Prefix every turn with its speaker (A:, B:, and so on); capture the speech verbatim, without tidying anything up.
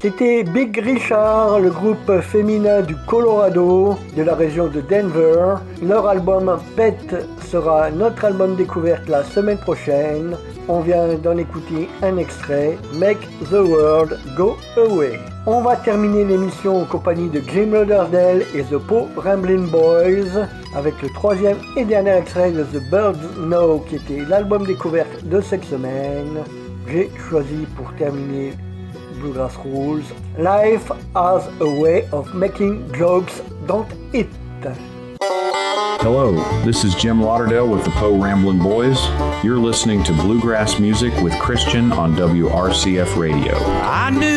A: C'était Big Richard, le groupe féminin du Colorado, de la région de Denver. Leur album Pet sera notre album découverte la semaine prochaine. On vient d'en écouter un extrait, Make the World Go Away. On va terminer l'émission en compagnie de Jim Lauderdale et The Pau Ramblin' Boys avec le troisième et dernier extrait de The Birds Know qui était l'album découverte de cette semaine. J'ai choisi pour terminer Bluegrass Rules, Life has a way of making jokes, don't it?
B: Hello, this is Jim Lauderdale with the Pau Ramblin' Boys. You're listening to Bluegrass Music with Christian on W R C F Radio. I knew